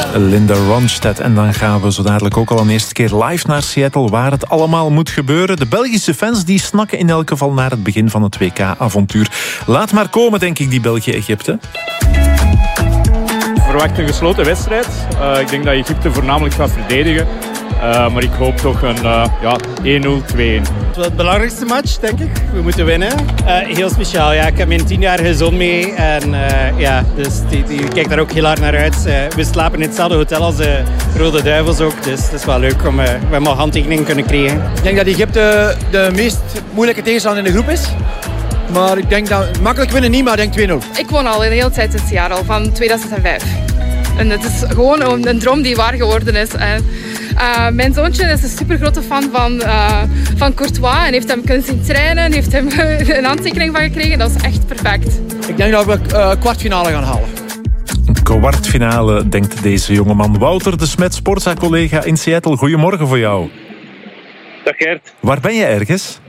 Linda Ronstadt. En dan gaan we zo dadelijk ook al een eerste keer live naar Seattle, waar het allemaal moet gebeuren. De Belgische fans die snakken in elk geval naar het begin van het WK-avontuur. Laat maar komen, denk ik, die België-Egypte. Ik verwacht een gesloten wedstrijd. Ik denk dat Egypte voornamelijk gaat verdedigen. Maar ik hoop toch een 1-0, 2-1. Het is wel het belangrijkste match, denk ik. We moeten winnen. Heel speciaal, ja. Ik heb mijn 10-jarige zoon mee. En dus die kijkt daar ook heel hard naar uit. We slapen in hetzelfde hotel als de Rode Duivels ook. Dus het is wel leuk om we maar handtekeningen kunnen krijgen. Ik denk dat Egypte de meest moeilijke tegenstander in de groep is. Maar ik denk dat makkelijk winnen niet, maar ik denk 2-0. Ik woon al de hele tijd in Seattle, van 2005. En het is gewoon een droom die waar geworden is. En, mijn zoontje is een supergrote fan van Courtois en heeft hem kunnen zien trainen, heeft hem een handtekening van gekregen. Dat is echt perfect. Ik denk dat we kwartfinale gaan halen. Kwartfinale, denkt deze jongeman. Wouter de Smet, Sportza-collega in Seattle. Goedemorgen voor jou. Dag Gert. Waar ben je ergens?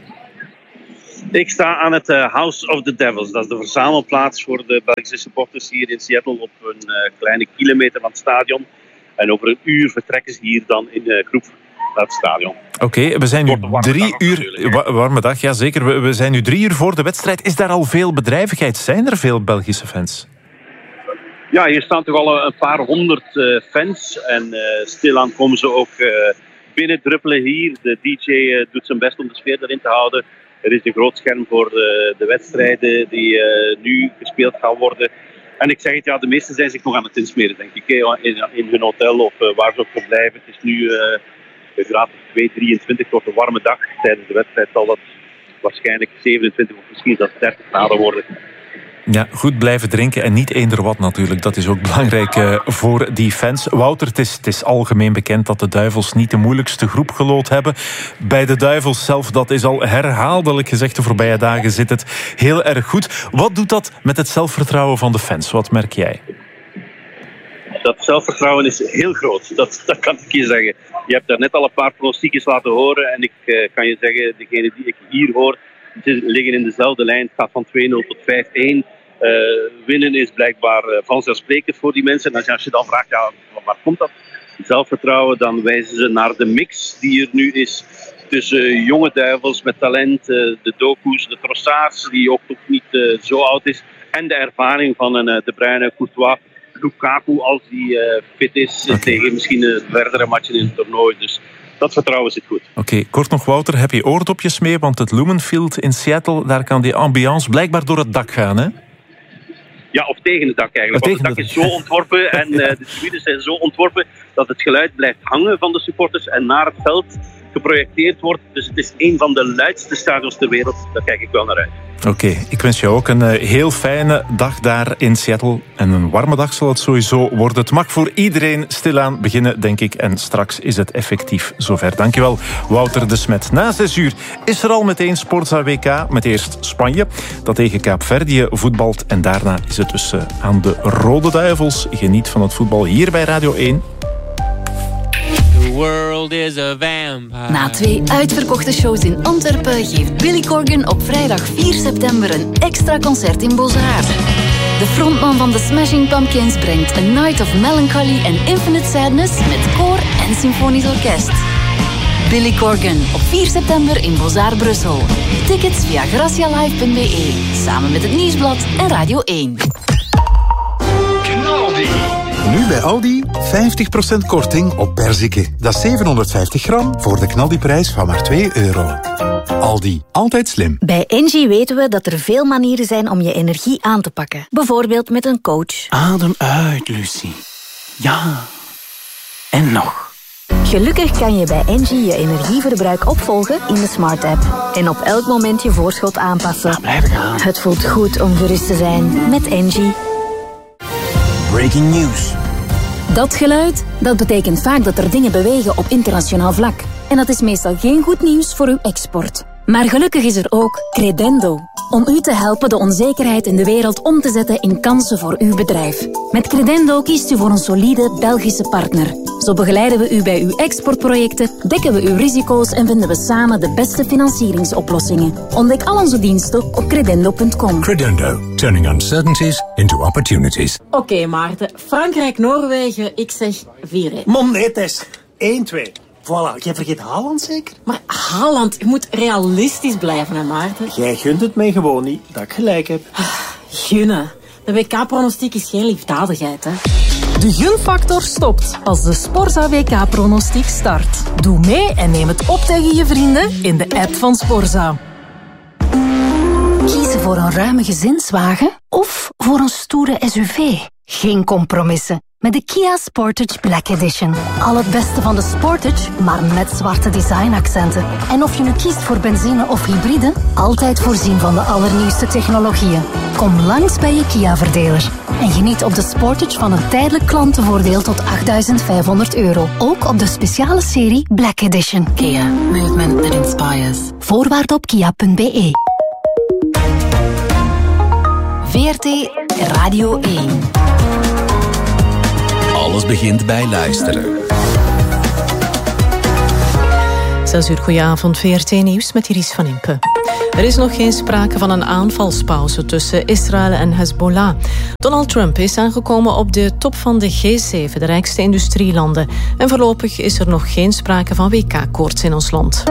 Ik sta aan het House of the Devils. Dat is de verzamelplaats voor de Belgische supporters hier in Seattle op een kleine kilometer van het stadion. En over een uur vertrekken ze hier dan in de groep naar het stadion. Oké, we zijn nu 3 uur... Warme dag, ja zeker. We zijn nu 3 uur voor de wedstrijd. Is daar al veel bedrijvigheid? Zijn er veel Belgische fans? Ja, hier staan toch al een paar honderd fans. En stilaan komen ze ook binnendruppelen hier. De DJ doet zijn best om de sfeer erin te houden. Er is een groot scherm voor de wedstrijden die nu gespeeld gaan worden. En ik zeg het, ja, de meesten zijn zich nog aan het insmeren, denk ik. In hun hotel of waar ze ook verblijven. Het is nu een graad 2, 23, wordt een warme dag. Tijdens de wedstrijd zal dat waarschijnlijk 27 of misschien zelfs 30 graden worden. Ja, goed blijven drinken en niet eender wat natuurlijk. Dat is ook belangrijk voor die fans. Wouter, het is algemeen bekend dat de Duivels niet de moeilijkste groep gelood hebben. Bij de Duivels zelf, dat is al herhaaldelijk gezegd de voorbije dagen, zit het heel erg goed. Wat doet dat met het zelfvertrouwen van de fans? Wat merk jij? Dat zelfvertrouwen is heel groot, dat kan ik je zeggen. Je hebt daar net al een paar pronostiekjes laten horen en ik kan je zeggen, degene die ik hier hoor, die liggen in dezelfde lijn. Het gaat van 2-0 tot 5-1. Winnen is blijkbaar vanzelfsprekend voor die mensen. En als je dan vraagt, ja, waar komt dat zelfvertrouwen? Dan wijzen ze naar de mix die er nu is tussen jonge Duivels met talent, de Doku's, de Trossards, die ook nog niet zo oud is, en de ervaring van een De Bruyne, Courtois, Lukaku als die fit is tegen misschien verdere matchen in het toernooi. Dus dat vertrouwen zit goed. Oké, kort nog Wouter, heb je oordopjes mee? Want het Lumenfield in Seattle, daar kan die ambiance blijkbaar door het dak gaan, hè? Ja, of tegen het dak eigenlijk. Want het dak is zo ontworpen en de tribunes zijn zo ontworpen dat het geluid blijft hangen van de supporters en naar het veld geprojecteerd wordt. Dus het is een van de luidste stadions ter wereld. Daar kijk ik wel naar uit. Oké, ik wens jou ook een heel fijne dag daar in Seattle. En een warme dag zal het sowieso worden. Het mag voor iedereen stilaan beginnen, denk ik. En straks is het effectief zover. Dankjewel, Wouter de Smet. Na 6 uur is er al meteen Sportza WK. Met eerst Spanje, dat tegen Kaapverdië voetbalt. En daarna is het dus aan de Rode Duivels. Geniet van het voetbal hier bij Radio 1. Na 2 uitverkochte shows in Antwerpen geeft Billy Corgan op vrijdag 4 september een extra concert in Beaux-Arts. De frontman van de Smashing Pumpkins brengt A Night of Melancholy and Infinite Sadness met koor en symfonisch orkest. Billy Corgan op 4 september in Beaux-Arts Brussel. Tickets via gracialive.be, samen met het Nieuwsblad en Radio 1. Nu bij Aldi 50% korting op perziken. Dat is 750 gram voor de knaldiprijs van maar €2. Aldi, altijd slim. Bij Engie weten we dat er veel manieren zijn om je energie aan te pakken. Bijvoorbeeld met een coach. Adem uit, Lucie. Ja. En nog. Gelukkig kan je bij Engie je energieverbruik opvolgen in de Smart App. En op elk moment je voorschot aanpassen. Ja, blijf gaan. Het voelt goed om gerust te zijn met Engie. Breaking news. Dat geluid, dat betekent vaak dat er dingen bewegen op internationaal vlak. En dat is meestal geen goed nieuws voor uw export. Maar gelukkig is er ook Credendo. Om u te helpen de onzekerheid in de wereld om te zetten in kansen voor uw bedrijf. Met Credendo kiest u voor een solide Belgische partner. Zo begeleiden we u bij uw exportprojecten, dekken we uw risico's en vinden we samen de beste financieringsoplossingen. Ontdek al onze diensten op credendo.com. Credendo, turning uncertainties into opportunities. Oké, Maarten. Frankrijk-Noorwegen, ik zeg 4-1. Man, nee, Tess. 1-2. Voilà, jij vergeet Haaland zeker? Maar Haaland, je moet realistisch blijven, hè, Maarten? Jij gunt het mij gewoon niet dat ik gelijk heb. Gunnen. De WK-pronostiek is geen liefdadigheid, hè. De gunfactor stopt als de Sporza WK-pronostiek start. Doe mee en neem het op tegen je vrienden in de app van Sporza. Kiezen voor een ruime gezinswagen of voor een stoere SUV? Geen compromissen. Met de Kia Sportage Black Edition. Al het beste van de Sportage, maar met zwarte designaccenten. En of je nu kiest voor benzine of hybride, altijd voorzien van de allernieuwste technologieën. Kom langs bij je Kia-verdeler. En geniet op de Sportage van een tijdelijk klantenvoordeel tot €8.500. Ook op de speciale serie Black Edition. Kia, movement that inspires. Voorwaarden op kia.be. VRT Radio 1. Alles begint bij luisteren. 6 uur, goedenavond, VRT Nieuws met Iris van Impe. Er is nog geen sprake van een aanvalspauze tussen Israël en Hezbollah. Donald Trump is aangekomen op de top van de G7, de rijkste industrielanden. En voorlopig is er nog geen sprake van WK-koorts in ons land.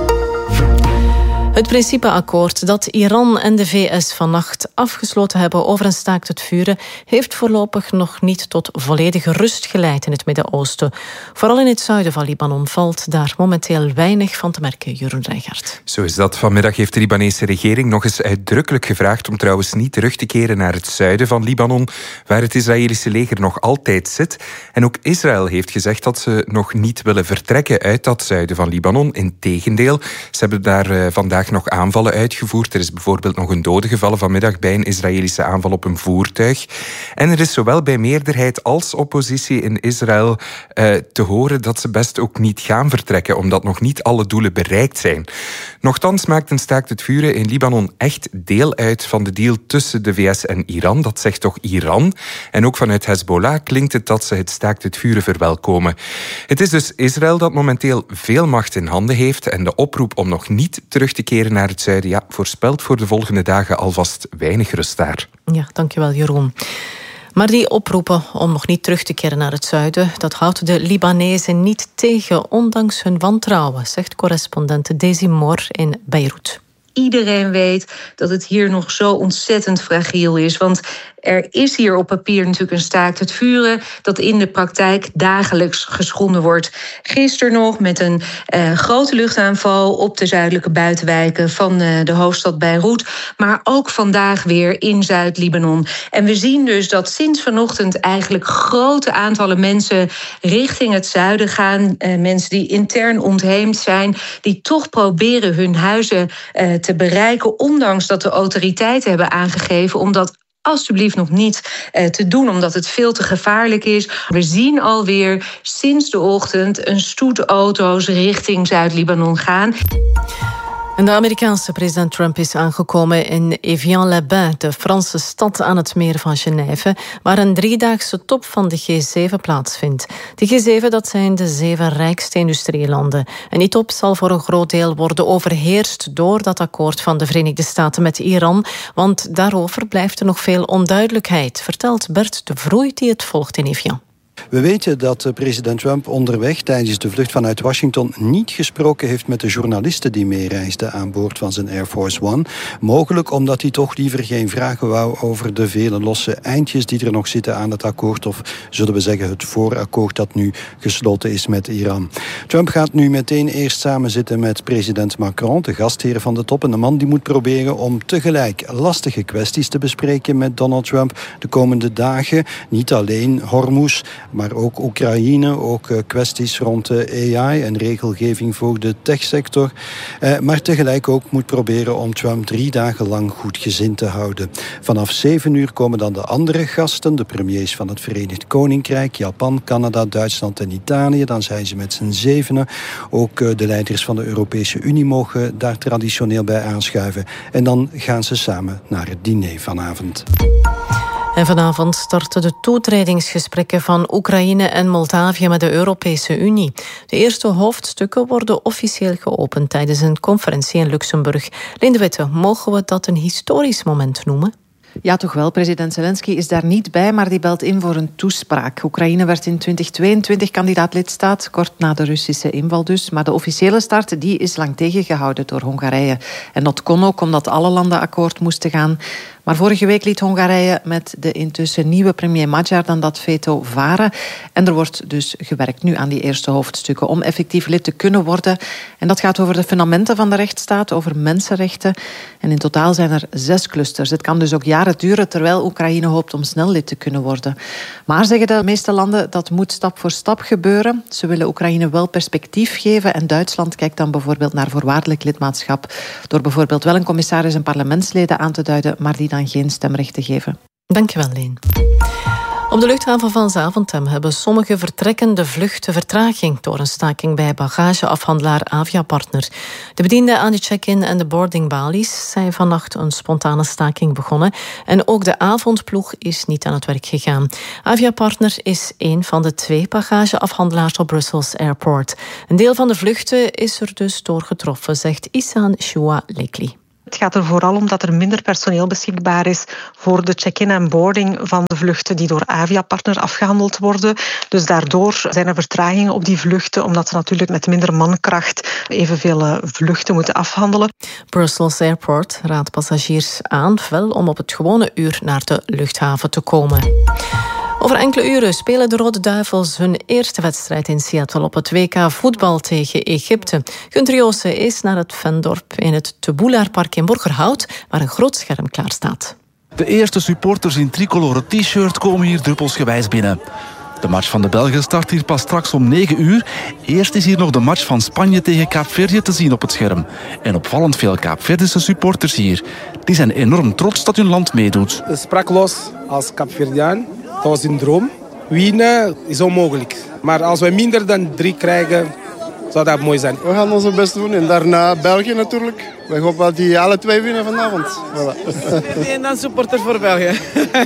Het principeakkoord dat Iran en de VS vannacht afgesloten hebben over een staakt het vuren heeft voorlopig nog niet tot volledige rust geleid in het Midden-Oosten. Vooral in het zuiden van Libanon valt daar momenteel weinig van te merken, Jeroen Rijgaard. Zo is dat. Vanmiddag heeft de Libanese regering nog eens uitdrukkelijk gevraagd om trouwens niet terug te keren naar het zuiden van Libanon, waar het Israëlische leger nog altijd zit. En ook Israël heeft gezegd dat ze nog niet willen vertrekken uit dat zuiden van Libanon. Integendeel, ze hebben daar vandaag nog aanvallen uitgevoerd. Er is bijvoorbeeld nog een dode gevallen vanmiddag bij een Israëlische aanval op een voertuig. En er is zowel bij meerderheid als oppositie in Israël te horen dat ze best ook niet gaan vertrekken, omdat nog niet alle doelen bereikt zijn. Nochtans maakt een staakt het vuren in Libanon echt deel uit van de deal tussen de VS en Iran. Dat zegt toch Iran. En ook vanuit Hezbollah klinkt het dat ze het staakt het vuren verwelkomen. Het is dus Israël dat momenteel veel macht in handen heeft en de oproep om nog niet terug te keren naar het zuiden, voorspelt voor de volgende dagen alvast weinig rust daar. Ja, dankjewel Jeroen. Maar die oproepen om nog niet terug te keren naar het zuiden, dat houdt de Libanezen niet tegen, ondanks hun wantrouwen, zegt correspondent Daisy Moore in Beirut. Iedereen weet dat het hier nog zo ontzettend fragiel is. Want er is hier op papier natuurlijk een staakt het vuren dat in de praktijk dagelijks geschonden wordt. Gisteren nog met een grote luchtaanval op de zuidelijke buitenwijken van de hoofdstad Beirut. Maar ook vandaag weer in Zuid-Libanon. En we zien dus dat sinds vanochtend eigenlijk grote aantallen mensen richting het zuiden gaan. Mensen die intern ontheemd zijn, die toch proberen hun huizen te bereiken, ondanks dat de autoriteiten hebben aangegeven om dat alsjeblieft nog niet te doen, omdat het veel te gevaarlijk is. We zien alweer sinds de ochtend een stoet auto's richting Zuid-Libanon gaan. En de Amerikaanse president Trump is aangekomen in Evian-les-Bains, de Franse stad aan het meer van Genève, waar een 3-daagse top van de G7 plaatsvindt. De G7, dat zijn de 7 rijkste industrielanden. En die top zal voor een groot deel worden overheerst door dat akkoord van de Verenigde Staten met Iran, want daarover blijft er nog veel onduidelijkheid, vertelt Bert de Vroei die het volgt in Evian. We weten dat president Trump onderweg tijdens de vlucht vanuit Washington niet gesproken heeft met de journalisten die meereisden aan boord van zijn Air Force One. Mogelijk omdat hij toch liever geen vragen wou over de vele losse eindjes die er nog zitten aan het akkoord, of zullen we zeggen het voorakkoord dat nu gesloten is met Iran. Trump gaat nu meteen eerst samenzitten met president Macron, de gastheer van de top, en de man die moet proberen om tegelijk lastige kwesties te bespreken met Donald Trump de komende dagen. Niet alleen Hormuz, maar ook Oekraïne, ook kwesties rond de AI en regelgeving voor de techsector. Maar tegelijk ook moet proberen om Trump 3 dagen lang goed gezind te houden. Vanaf 7 uur komen dan de andere gasten, de premiers van het Verenigd Koninkrijk, Japan, Canada, Duitsland en Italië. Dan zijn ze met z'n 7. Ook de leiders van de Europese Unie mogen daar traditioneel bij aanschuiven. En dan gaan ze samen naar het diner vanavond. En vanavond starten de toetredingsgesprekken van Oekraïne en Moldavië met de Europese Unie. De eerste hoofdstukken worden officieel geopend tijdens een conferentie in Luxemburg. Linde Witte, mogen we dat een historisch moment noemen? Ja, toch wel. President Zelensky is daar niet bij, maar die belt in voor een toespraak. Oekraïne werd in 2022 kandidaat-lidstaat, kort na de Russische inval dus. Maar de officiële start die is lang tegengehouden door Hongarije. En dat kon ook omdat alle landen akkoord moesten gaan. Maar vorige week liet Hongarije met de intussen nieuwe premier Magyar dan dat veto varen. En er wordt dus gewerkt nu aan die eerste hoofdstukken om effectief lid te kunnen worden. En dat gaat over de fundamenten van de rechtsstaat, over mensenrechten. En in totaal zijn er 6 clusters. Het kan dus ook jaren duren, terwijl Oekraïne hoopt om snel lid te kunnen worden. Maar zeggen de meeste landen, dat moet stap voor stap gebeuren. Ze willen Oekraïne wel perspectief geven. En Duitsland kijkt dan bijvoorbeeld naar voorwaardelijk lidmaatschap, door bijvoorbeeld wel een commissaris en parlementsleden aan te duiden, maar die dan geen stemrecht te geven. Dankjewel, Leen. Op de luchthaven van Zaventem hebben sommige vertrekkende vluchten vertraging door een staking bij bagageafhandelaar Aviapartner. De bedienden aan de check-in en de boardingbalies zijn vannacht een spontane staking begonnen en ook de avondploeg is niet aan het werk gegaan. Aviapartner is een van de 2 bagageafhandelaars op Brussels Airport. Een deel van de vluchten is er dus door getroffen, zegt Ihsan Choualekli. Het gaat er vooral om dat er minder personeel beschikbaar is voor de check-in en boarding van de vluchten die door Aviapartner afgehandeld worden. Dus daardoor zijn er vertragingen op die vluchten, omdat ze natuurlijk met minder mankracht evenveel vluchten moeten afhandelen. Brussels Airport raadt passagiers aan wel om op het gewone uur naar de luchthaven te komen. Over enkele uren spelen de Rode Duivels hun eerste wedstrijd in Seattle op het WK voetbal tegen Egypte. Gunther Joosen is naar het Vendorp in het Teboelaarpark in Borgerhout, waar een groot scherm klaar staat. De eerste supporters in tricolore t-shirt komen hier druppelsgewijs binnen. De match van de Belgen start hier pas straks om 9 uur. Eerst is hier nog de match van Spanje tegen Kaapverdië te zien op het scherm. En opvallend veel Kaapverdische supporters hier. Die zijn enorm trots dat hun land meedoet. Sprakeloos als Kaapverdiaan. Dat was een droom. Winnen is onmogelijk. Maar als we minder dan 3 krijgen, zou dat mooi zijn. We gaan onze best doen. En daarna België natuurlijk. We hopen dat die alle 2 winnen vanavond. Voilà. En dan supporter voor België.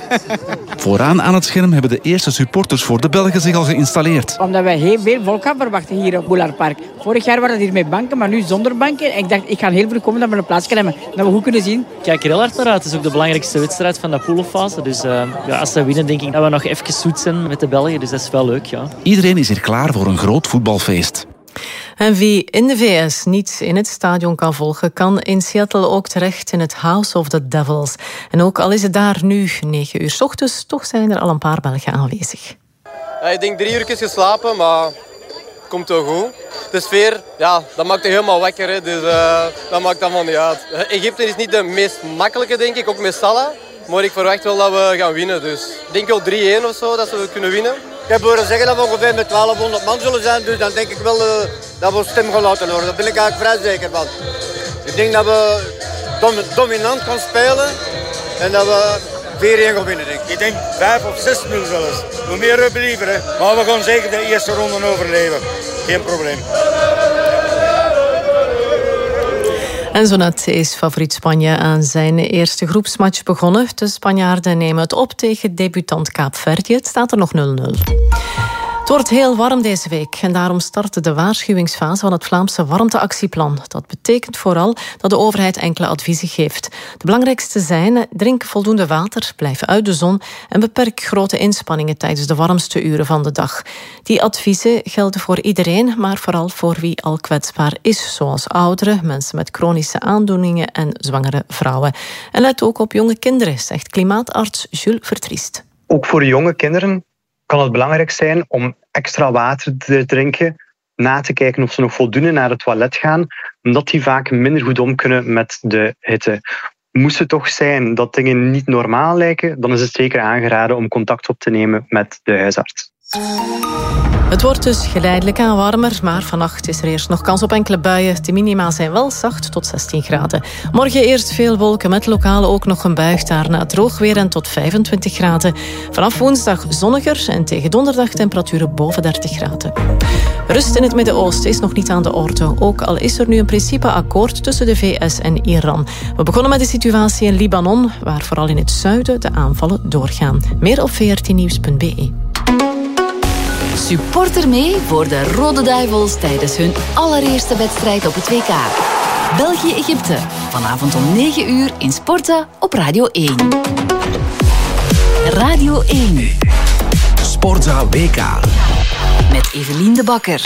Vooraan aan het scherm hebben de eerste supporters voor de Belgen zich al geïnstalleerd. Omdat wij heel veel volk gaan verwachten hier op Boelaarpark. Vorig jaar waren het hier met banken, maar nu zonder banken. En ik dacht, ik ga heel veel komen dat we een plaats kunnen hebben. Dat we goed kunnen zien. Ik kijk er heel hard naar uit. Het is ook de belangrijkste wedstrijd van de poolfase. Dus als ze winnen, denk ik dat we nog even zoet zijn met de Belgen. Dus dat is wel leuk, ja. Iedereen is hier klaar voor een groot voetbalfeest. En wie in de VS niet in het stadion kan volgen, kan in Seattle ook terecht in het House of the Devils. En ook al is het daar nu 9 uur 's ochtends, toch zijn er al een paar Belgen aanwezig. Ik denk 3 uur geslapen, maar het komt wel goed. De sfeer, ja, dat maakt je helemaal wakker. Hè. Dus dat maakt allemaal niet uit. Egypte is niet de meest makkelijke, denk ik, ook met Salah. Maar ik verwacht wel dat we gaan winnen. Dus ik denk wel 3-1 of zo, dat we kunnen winnen. Ik heb horen zeggen dat we ongeveer met 1200 man zullen zijn. Dus dan denk ik wel dat we stem gaan laten horen. Daar ben ik eigenlijk vrij zeker van. Ik denk dat we dominant gaan spelen. En dat we 4-1 gaan winnen, denk ik. Ik denk 5 of 6-0 zelfs. Hoe meer we believen, hè. Maar we gaan zeker de eerste ronde overleven. Geen probleem. En zo net is favoriet Spanje aan zijn eerste groepsmatch begonnen. De Spanjaarden nemen het op tegen debutant Kaapverdië. Het staat er nog 0-0. Het wordt heel warm deze week en daarom start de waarschuwingsfase van het Vlaamse warmteactieplan. Dat betekent vooral dat de overheid enkele adviezen geeft. De belangrijkste zijn: drink voldoende water, blijf uit de zon en beperk grote inspanningen tijdens de warmste uren van de dag. Die adviezen gelden voor iedereen, maar vooral voor wie al kwetsbaar is, zoals ouderen, mensen met chronische aandoeningen en zwangere vrouwen. En let ook op jonge kinderen, zegt klimaatarts Jules Vertriest. Ook voor jonge kinderen kan het belangrijk zijn om extra water te drinken, na te kijken of ze nog voldoende naar het toilet gaan, omdat die vaak minder goed om kunnen met de hitte. Moest het toch zijn dat dingen niet normaal lijken, dan is het zeker aangeraden om contact op te nemen met de huisarts. Het wordt dus geleidelijk aan warmer, maar vannacht is er eerst nog kans op enkele buien. De minima zijn wel zacht tot 16 graden. Morgen eerst veel wolken met lokaal ook nog een bui. Daarna droog weer en tot 25 graden. Vanaf woensdag zonniger en tegen donderdag temperaturen boven 30 graden. Rust in het Midden-Oosten is nog niet aan de orde. Ook al is er nu een principeakkoord tussen de VS en Iran. We begonnen met de situatie in Libanon, waar vooral in het zuiden de aanvallen doorgaan. Meer op vrtnieuws.be. Supporter mee voor de Rode Duivels tijdens hun allereerste wedstrijd op het WK. België-Egypte. Vanavond om 9 uur in Sporta op Radio 1. Radio 1. Sporta WK. Met Evelien de Bakker.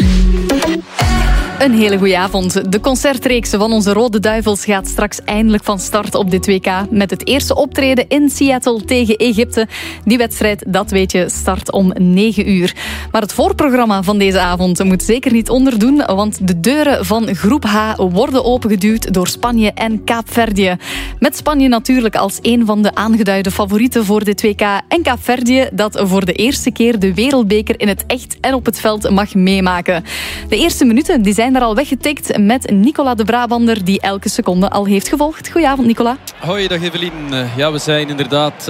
Een hele goede avond. De concertreeks van onze Rode Duivels gaat straks eindelijk van start op dit WK. Met het eerste optreden in Seattle tegen Egypte. Die wedstrijd, dat weet je, start om 9 uur. Maar het voorprogramma van deze avond moet zeker niet onderdoen. Want de deuren van groep H worden opengeduwd door Spanje en Kaapverdië. Met Spanje natuurlijk als een van de aangeduide favorieten voor dit WK. En Kaapverdië dat voor de eerste keer de wereldbeker in het echt en op het veld mag meemaken. De eerste minuten die zijn er al weggetikt met Nicola de Brabander, die elke seconde al heeft gevolgd. Goedenavond, Nicola. Hoi, dag Evelien. Ja, we zijn inderdaad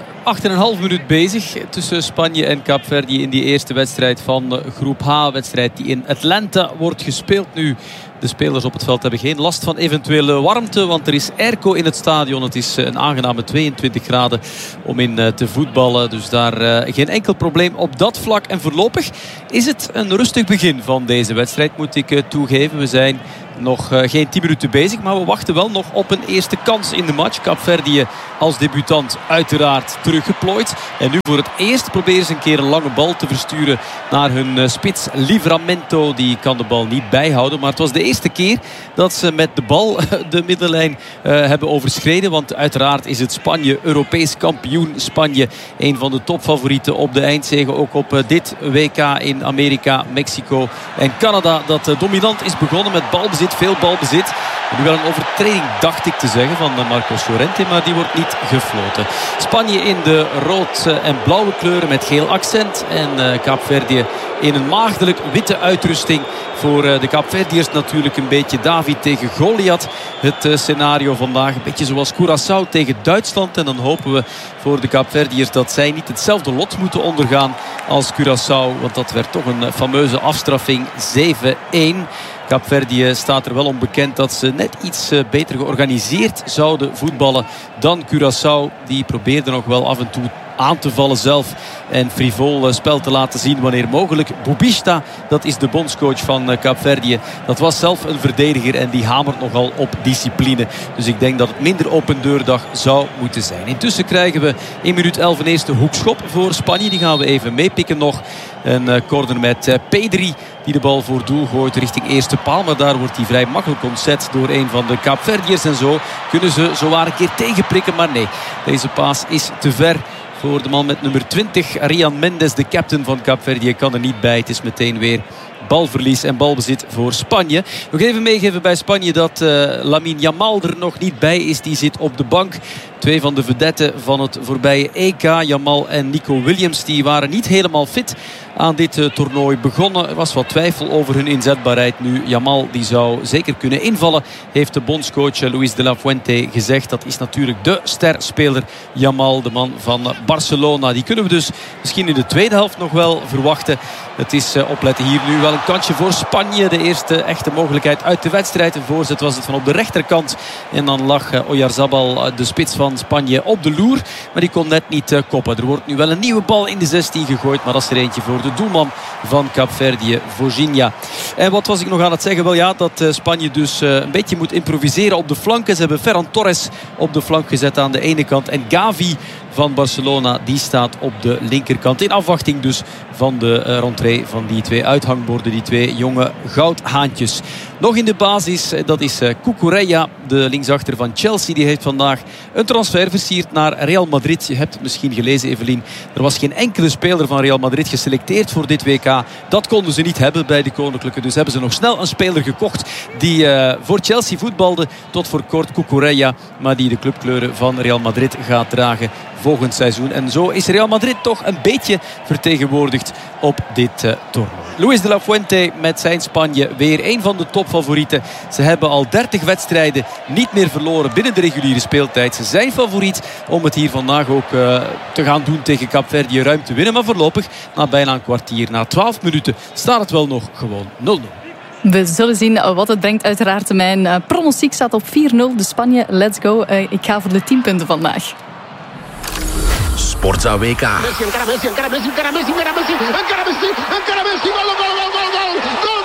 8,5 minuut bezig tussen Spanje en Kaapverdië in die eerste wedstrijd van groep H. Wedstrijd die in Atlanta wordt gespeeld nu. De spelers op het veld hebben geen last van eventuele warmte, want er is airco in het stadion. Het is een aangename 22 graden om in te voetballen. Dus daar geen enkel probleem op dat vlak. En voorlopig is het een rustig begin van deze wedstrijd, moet ik toegeven. We zijn nog geen 10 minuten bezig, maar we wachten wel nog op een eerste kans in de match. Kaapverdië als debutant uiteraard teruggeplooid. En nu voor het eerst proberen ze een keer een lange bal te versturen naar hun spits Livramento. Die kan de bal niet bijhouden, maar het was de eerste keer dat ze met de bal de middenlijn hebben overschreden. Want uiteraard is het Spanje Europees kampioen. Spanje een van de topfavorieten op de eindzege. Ook op dit WK in Amerika, Mexico en Canada. Dat dominant is begonnen met balbezit. Veel balbezit. Nu wel een overtreding, dacht ik te zeggen, van Marcos Llorente, maar die wordt niet gefloten. Spanje in de rood en blauwe kleuren met geel accent. En Kaapverdië in een maagdelijk witte uitrusting. Voor de Kaapverdiërs natuurlijk een beetje David tegen Goliath. Het scenario vandaag een beetje zoals Curaçao tegen Duitsland. En dan hopen we voor de Kaapverdiërs dat zij niet hetzelfde lot moeten ondergaan als Curaçao. Want dat werd toch een fameuze afstraffing, 7-1. Kaapverdië staat er wel om bekend dat ze net iets beter georganiseerd zouden voetballen dan Curaçao. Die probeerde nog wel af en toe aan te vallen zelf en frivol spel te laten zien wanneer mogelijk. Bubista, dat is de bondscoach van Kaapverdië, dat was zelf een verdediger en die hamert nogal op discipline. Dus ik denk dat het minder open deurdag zou moeten zijn. Intussen krijgen we in minuut 11 een eerste hoekschop voor Spanje. Die gaan we even meepikken nog. Een corner met Pedri die de bal voor doel gooit richting eerste paal. Maar daar wordt hij vrij makkelijk ontzet door een van de Kaapverdiërs. En zo kunnen ze zowaar een keer tegenprikken. Maar nee, deze paas is te ver voor de man met nummer 20. Rian Mendes, de captain van Kaapverdië, kan er niet bij. Het is meteen weer balverlies en balbezit voor Spanje. Nog even meegeven bij Spanje dat Lamine Yamal er nog niet bij is. Die zit op de bank. Twee van de vedetten van het voorbije EK, Yamal en Nico Williams, die waren niet helemaal fit aan dit toernooi begonnen. Er was wat twijfel over hun inzetbaarheid nu. Yamal die zou zeker kunnen invallen, heeft de bondscoach Luis de la Fuente gezegd. Dat is natuurlijk de sterspeler Yamal, de man van Barcelona. Die kunnen we dus misschien in de tweede helft nog wel verwachten. Het is opletten hier nu wel een kansje voor Spanje. De eerste echte mogelijkheid uit de wedstrijd. Een voorzet was het van op de rechterkant. En dan lag Oyarzabal, de spits van Spanje, op de loer. Maar die kon net niet koppen. Er wordt nu wel een nieuwe bal in de 16 gegooid. Maar dat is er eentje voor de doelman van Kaapverdië, Vorginha. En wat was ik nog aan het zeggen? Wel ja, dat Spanje dus een beetje moet improviseren op de flanken. Ze hebben Ferran Torres op de flank gezet aan de ene kant. En Gavi van Barcelona, die staat op de linkerkant. In afwachting dus van de rentree van die twee uithangborden. Die twee jonge goudhaantjes. Nog in de basis, dat is Cucurella, de linksachter van Chelsea. Die heeft vandaag een transfer versierd naar Real Madrid. Je hebt het misschien gelezen, Evelien. Er was geen enkele speler van Real Madrid geselecteerd voor dit WK. Dat konden ze niet hebben bij de Koninklijke. Dus hebben ze nog snel een speler gekocht die voor Chelsea voetbalde. Tot voor kort Cucurella, maar die de clubkleuren van Real Madrid gaat dragen volgend seizoen. En zo is Real Madrid toch een beetje vertegenwoordigd op dit toernooi. Luis de la Fuente met zijn Spanje weer een van de topfavorieten. Ze hebben al 30 wedstrijden niet meer verloren binnen de reguliere speeltijd. Ze zijn favoriet om het hier vandaag ook te gaan doen tegen Kaapverdië, ruim te winnen. Maar voorlopig, na bijna een kwartier, na 12 minuten, staat het wel nog gewoon 0-0. We zullen zien wat het brengt. Uiteraard mijn pronostiek staat op 4-0. De Spanje, let's go. Ik ga voor de 10 punten vandaag. Sportza WK. Messi, encara Messi, encara Messi, encara Messi, encara Messi, encara Messi, encara Messi, gol, gol, gol, gol, gol.